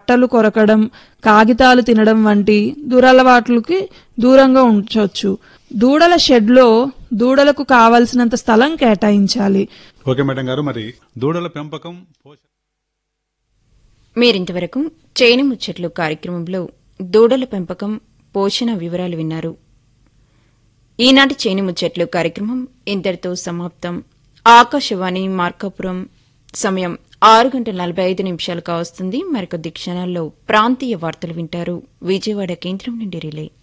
బట్టలు కొరకడం, కాగితాలు తినడం వంటి దురలవాట్లకి దూరంగా ఉంచవచ్చు. దూడల షెడ్లో దూడలకు కావలసినంత స్థలం కేటాయించాలి. ఓకే మేడం గారు, మరి దూడల పెంపకం మీరింతవరకు చేను ముచ్చట్లు కార్యక్రమంలో దూడల పెంపకం పోషణ వివరాలు విన్నారు. ఈనాటి చేను ముచ్చట్లు కార్యక్రమం ఇంతటితో సమాప్తం. ఆకాశవాణి మార్కాపురం సమయం 6:45 కావస్తుంది. మరికొద్ది క్షణాల్లో ప్రాంతీయ వార్తలు వింటారు. విజయవాడ కేంద్రం నుండి రిలే.